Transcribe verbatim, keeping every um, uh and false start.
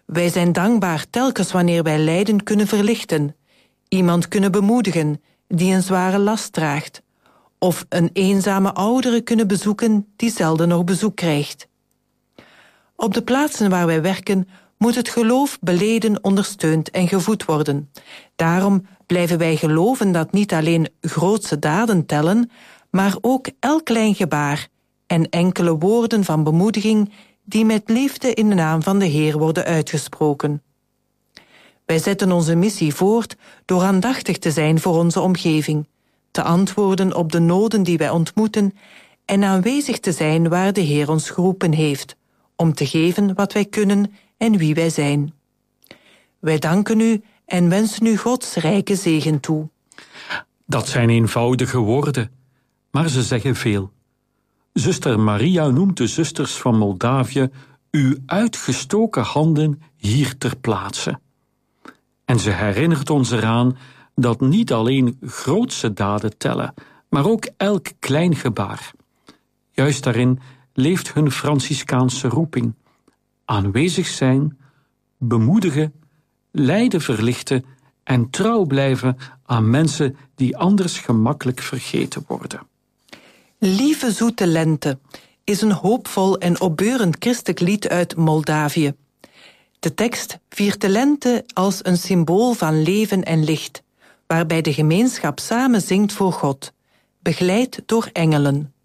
Wij zijn dankbaar telkens wanneer wij lijden kunnen verlichten, iemand kunnen bemoedigen die een zware last draagt, of een eenzame oudere kunnen bezoeken die zelden nog bezoek krijgt. Op de plaatsen waar wij werken moet het geloof beleden ondersteund en gevoed worden. Daarom blijven wij geloven dat niet alleen grootse daden tellen, maar ook elk klein gebaar en enkele woorden van bemoediging die met liefde in de naam van de Heer worden uitgesproken. Wij zetten onze missie voort door aandachtig te zijn voor onze omgeving, te antwoorden op de noden die wij ontmoeten en aanwezig te zijn waar de Heer ons geroepen heeft, om te geven wat wij kunnen en wie wij zijn. Wij danken u en wensen u Gods rijke zegen toe. Dat zijn eenvoudige woorden, maar ze zeggen veel. Zuster Maria noemt de zusters van Moldavië uw uitgestoken handen hier ter plaatse. En ze herinnert ons eraan dat niet alleen grootse daden tellen, maar ook elk klein gebaar. Juist daarin leeft hun Franciscaanse roeping. Aanwezig zijn, bemoedigen, lijden verlichten en trouw blijven aan mensen die anders gemakkelijk vergeten worden. Lieve zoete lente is een hoopvol en opbeurend christelijk lied uit Moldavië. De tekst viert de lente als een symbool van leven en licht, waarbij de gemeenschap samen zingt voor God, begeleid door engelen.